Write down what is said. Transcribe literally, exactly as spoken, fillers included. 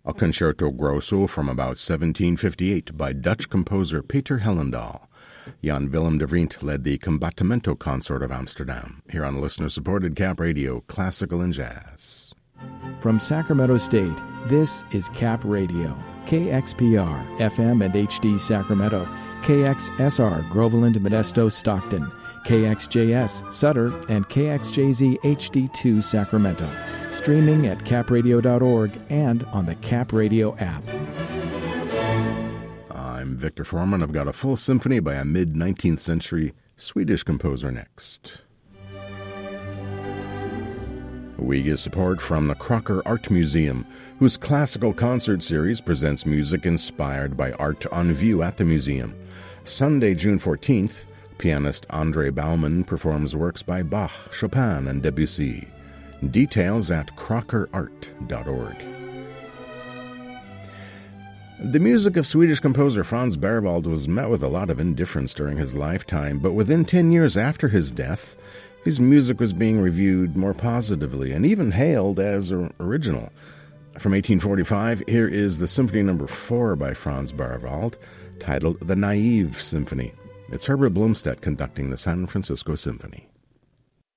a concerto grosso from about seventeen fifty-eight by Dutch composer Peter Hellendaal. Jan Willem de Vriend led the Combattimento Consort of Amsterdam, here on listener-supported Cap Radio, Classical and Jazz. From Sacramento State, this is Cap Radio, K X P R, F M and H D Sacramento, K X S R, Groveland, Modesto, Stockton, K X J S, Sutter, and K X J Z H D two, Sacramento. Streaming at cap radio dot org and on the Cap Radio app. I'm Victor Foreman. I've got a full symphony by a mid-nineteenth century Swedish composer next. We get support from the Crocker Art Museum, whose classical concert series presents music inspired by art on view at the museum. Sunday, June fourteenth, pianist Andre Baumann performs works by Bach, Chopin, and Debussy. Details at crocker art dot org. The music of Swedish composer Franz Berwald was met with a lot of indifference during his lifetime, but within ten years after his death, his music was being reviewed more positively and even hailed as original. From eighteen forty-five, here is the Symphony Number four by Franz Berwald, titled The Naive Symphony. It's Herbert Blomstedt conducting the San Francisco Symphony.